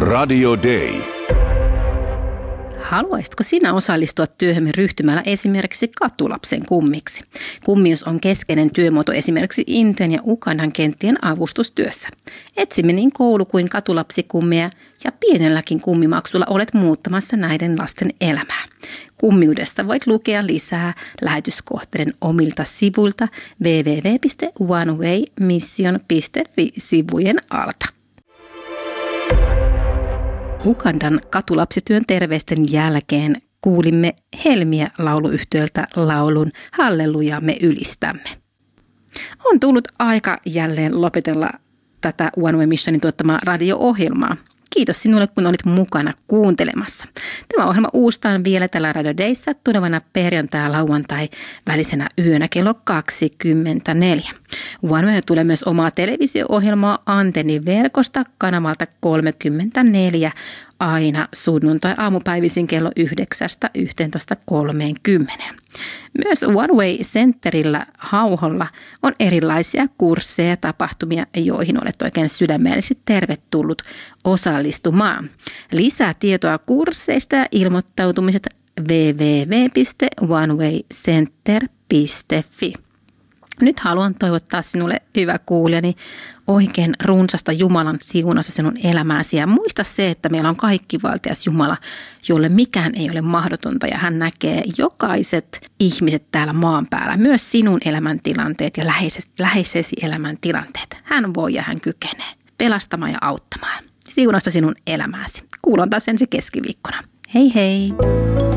Radio Day. Haluaisitko sinä osallistua työhömme ryhtymällä esimerkiksi katulapsen kummiksi? Kummius on keskeinen työmuoto esimerkiksi Intian ja Ugandan kenttien avustustyössä. Etsimme niin koulu- kuin katulapsikummeja ja pienelläkin kummimaksulla olet muuttamassa näiden lasten elämää. Kummiudesta voit lukea lisää lähetyskohteiden omilta sivuilta www.onewaymission.fi-sivujen alta. Ugandan katulapsityön terveisten jälkeen kuulimme Helmiä lauluyhtiöltä laulun Halleluja me ylistämme. On tullut aika jälleen lopetella tätä One Way Missionin tuottamaa radio-ohjelmaa. Kiitos sinulle, kun olit mukana kuuntelemassa. Tämä ohjelma uustaan vielä tällä Radio Dayssä tulevana perjantai-lauantai välisenä yönä kello 24. One Way tulee myös omaa televisio-ohjelmaa antenniverkosta kanavalta 34 aina sunnuntai-aamupäivisin kello 9:11:30. Myös One Way Centerillä Hauholla on erilaisia kursseja ja tapahtumia, joihin olet oikein sydämellisesti tervetullut osallistumaan. Lisää tietoa kursseista ja ilmoittautumiset www.onewaycenter.fi. Nyt haluan toivottaa sinulle, hyvä kuulijani, oikein runsasta Jumalan siunasta sinun elämääsi. Ja muista se, että meillä on kaikkivaltias Jumala, jolle mikään ei ole mahdotonta. Ja hän näkee jokaiset ihmiset täällä maan päällä, myös sinun elämäntilanteet ja läheisesi elämäntilanteet. Hän voi ja hän kykenee pelastamaan ja auttamaan. Siunasta sinun elämääsi. Kuullaan taas ensi keskiviikkona. Hei hei!